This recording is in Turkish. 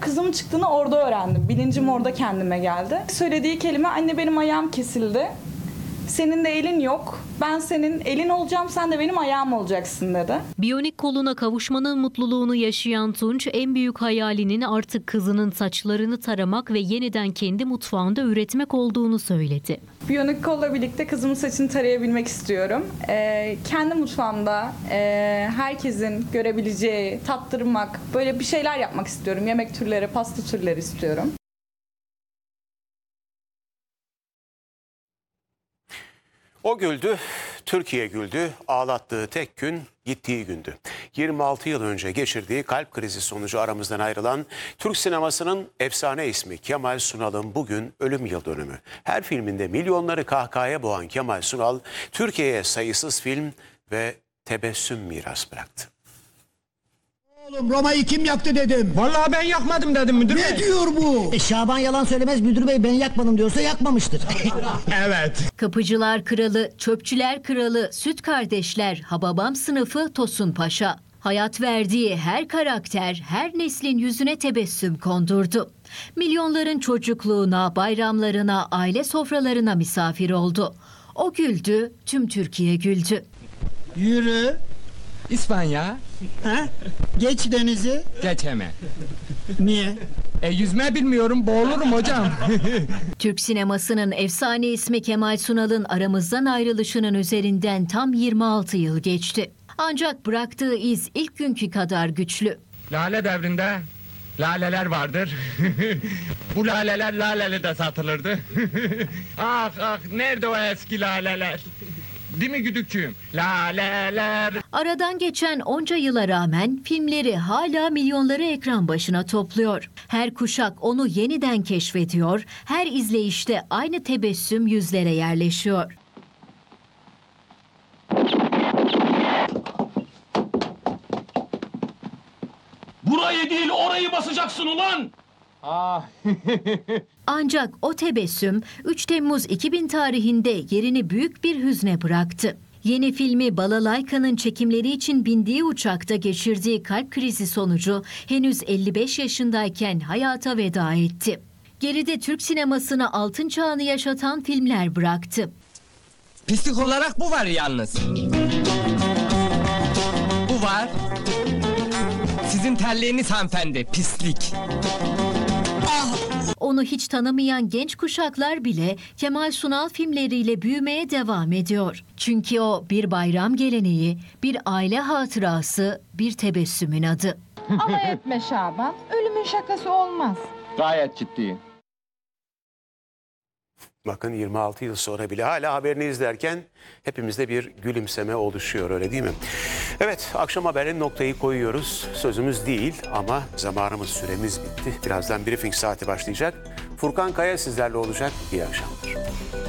kızımın çıktığını orada öğrendim. Bilincim orada kendime geldi. Söylediği kelime, anne benim ayağım kesildi. Senin de elin yok. Ben senin elin olacağım, sen de benim ayağım olacaksın dedi. Biyonik koluna kavuşmanın mutluluğunu yaşayan Tunç, en büyük hayalinin artık kızının saçlarını taramak ve yeniden kendi mutfağında üretmek olduğunu söyledi. Biyonik kolla birlikte kızımın saçını tarayabilmek istiyorum. Kendi mutfağımda herkesin görebileceği, tattırmak, böyle bir şeyler yapmak istiyorum. Yemek türleri, pasta türleri istiyorum. O güldü, Türkiye güldü, ağlattığı tek gün gittiği gündü. 26 yıl önce geçirdiği kalp krizi sonucu aramızdan ayrılan Türk sinemasının efsane ismi Kemal Sunal'ın bugün ölüm yıl dönümü. Her filminde milyonları kahkahaya boğan Kemal Sunal, Türkiye'ye sayısız film ve tebessüm miras bıraktı. Oğlum Roma'yı kim yaktı dedim. Vallahi ben yakmadım dedim müdür bey. Ne diyor bu? Şaban yalan söylemez, müdür bey ben yakmadım diyorsa yakmamıştır. Evet. Kapıcılar Kralı, Çöpçüler Kralı, Süt Kardeşler, Hababam sınıfı Tosun Paşa. Hayat verdiği her karakter, her neslin yüzüne tebessüm kondurdu. Milyonların çocukluğuna, bayramlarına, aile sofralarına misafir oldu. O güldü, tüm Türkiye güldü. Yürü. İspanya. Ha? Geç denizi. Geçeme. Niye? Yüzme bilmiyorum, boğulurum hocam. Türk sinemasının efsane ismi Kemal Sunal'ın aramızdan ayrılışının üzerinden tam 26 yıl geçti. Ancak bıraktığı iz ilk günkü kadar güçlü. Lale devrinde laleler vardır. Bu laleler laleli de satılırdı. Ah ah, nerede o eski laleler? Değil mi güdükçüğüm? Laleler. Aradan geçen onca yıla rağmen filmleri hala milyonları ekran başına topluyor. Her kuşak onu yeniden keşfediyor, her izleyişte aynı tebessüm yüzlere yerleşiyor. Burayı değil orayı basacaksın ulan! Ancak o tebessüm 3 Temmuz 2000 tarihinde yerini büyük bir hüzne bıraktı. Yeni filmi Balalayka'nın çekimleri için bindiği uçakta geçirdiği kalp krizi sonucu henüz 55 yaşındayken hayata veda etti. Geride Türk sinemasına altın çağını yaşatan filmler bıraktı. Pislik olarak bu var yalnız. Bu var. Sizin terliğiniz hanımefendi, pislik. Onu hiç tanımayan genç kuşaklar bile Kemal Sunal filmleriyle büyümeye devam ediyor. Çünkü o bir bayram geleneği, bir aile hatırası, bir tebessümün adı. Ama etme Şaban, ölümün şakası olmaz. Gayet ciddiyim. Bakın 26 yıl sonra bile hala haberini izlerken hepimizde bir gülümseme oluşuyor, öyle değil mi? Evet, akşam haberinin noktayı koyuyoruz. Sözümüz değil ama zamanımız, süremiz bitti. Birazdan briefing saati başlayacak. Furkan Kaya sizlerle olacak. İyi akşamlar.